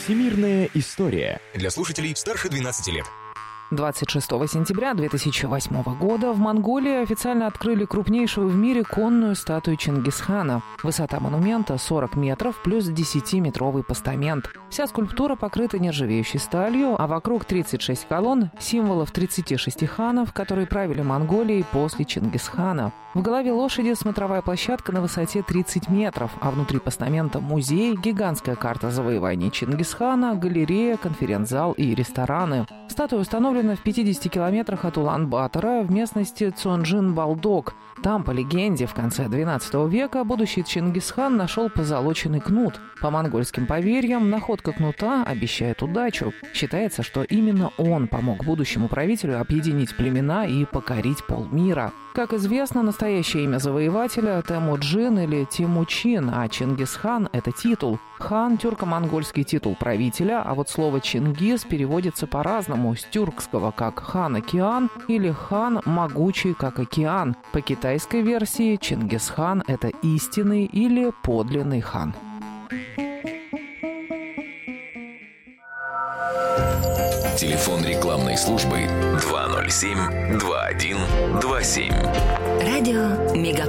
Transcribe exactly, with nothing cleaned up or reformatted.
Всемирная история. Для слушателей старше двенадцати лет. двадцать шестого сентября две тысячи восьмого года в Монголии официально открыли крупнейшую в мире конную статую Чингисхана. Высота монумента сорок метров плюс десятиметровый постамент. Вся скульптура покрыта нержавеющей сталью, а вокруг тридцать шесть колонн, символов тридцати шести ханов, которые правили Монголией после Чингисхана. В голове лошади смотровая площадка на высоте тридцать метров, а внутри постамента музей, гигантская карта завоеваний Чингисхана, галерея, конференц-зал и рестораны. Статуя установлена в пятидесяти километрах от Улан-Батора в местности Цонжин-Балдок. Там, по легенде, в конце двенадцатого века будущий Чингисхан нашел позолоченный кнут. По монгольским поверьям, находка кнута обещает удачу. Считается, что именно он помог будущему правителю объединить племена и покорить полмира. Как известно, настоящее имя завоевателя – Темуджин или Тимучин, а Чингисхан – это титул. Хан – тюрко-монгольский титул правителя, а вот слово «Чингис» переводится по-разному с тюркского как «хан-океан» или «хан могучий как океан». По китайской версии Чингисхан – это истинный или подлинный хан. Телефон рекламной службы два ноль семь два один два семь. Радио Мега.